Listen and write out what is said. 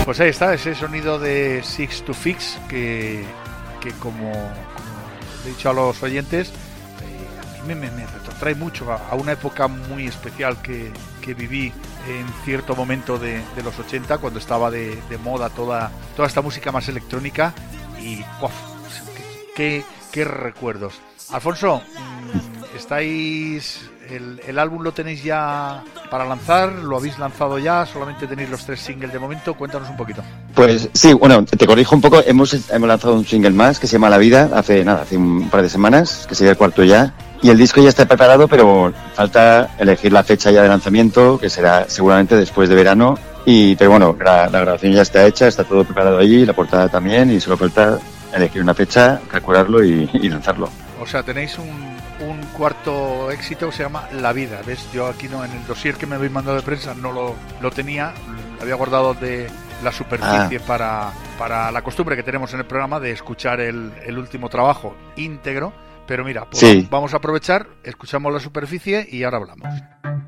Pues ahí está, ese sonido de Six to Fix que como he dicho a los oyentes, a mí me retrotrae mucho a una época muy especial que viví en cierto momento de los 80, cuando estaba de moda toda esta música más electrónica y ¡puff! Qué recuerdos. Alfonso, el álbum lo tenéis ya para lanzar, lo habéis lanzado ya, solamente tenéis los 3 singles de momento, cuéntanos un poquito. Pues sí, bueno, te corrijo un poco, hemos lanzado un single más que se llama La Vida hace un par de semanas, que sería el cuarto ya, y el disco ya está preparado, pero falta elegir la fecha ya de lanzamiento, que será seguramente después de verano, pero bueno, la grabación ya está hecha, está todo preparado allí, la portada también, y solo falta elegir una fecha, calcularlo y lanzarlo. O sea, tenéis un cuarto éxito, se llama La Vida, ¿ves? Yo aquí no, en el dossier que me habéis mandado de prensa no lo tenía, lo había guardado de la superficie para la costumbre que tenemos en el programa de escuchar el último trabajo íntegro, pero mira, pues sí. Vamos a aprovechar, escuchamos la superficie y ahora hablamos.